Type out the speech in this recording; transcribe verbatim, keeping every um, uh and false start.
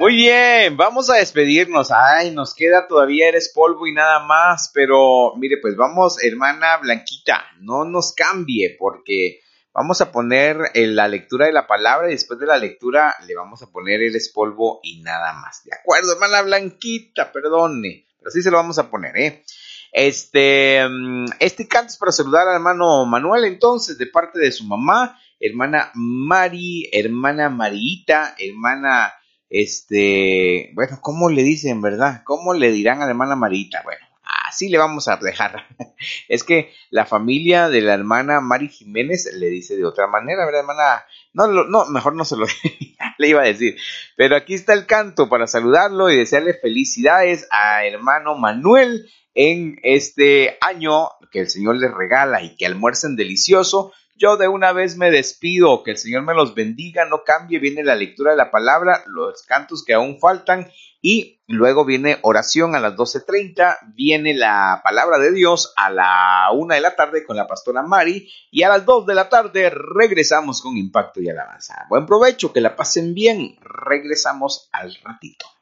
Muy bien, vamos a despedirnos. Ay, nos queda todavía Eres Polvo y nada más, pero mire, pues vamos, hermana Blanquita, no nos cambie porque vamos a poner en la lectura de la palabra y después de la lectura le vamos a poner Eres Polvo y nada más. ¿De acuerdo, hermana Blanquita? Perdone, pero sí se lo vamos a poner, ¿eh? Este, este canto es para saludar al hermano Manuel, entonces, de parte de su mamá, hermana Mari, hermana Marita, hermana, este, bueno, ¿cómo le dicen, verdad? ¿Cómo le dirán a la hermana Marita? Bueno, así le vamos a dejar. Es que la familia de la hermana Mari Jiménez le dice de otra manera, ¿verdad, hermana? No, no, mejor no se lo le iba a decir. Pero aquí está el canto para saludarlo y desearle felicidades a hermano Manuel en este año que el Señor les regala y que almuercen delicioso. Yo de una vez me despido, que el Señor me los bendiga, no cambie, viene la lectura de la palabra, los cantos que aún faltan y luego viene oración a las doce treinta, viene la palabra de Dios a la una de la tarde con la pastora Mari y a las dos de la tarde regresamos con Impacto y Alabanza. Buen provecho, que la pasen bien, regresamos al ratito.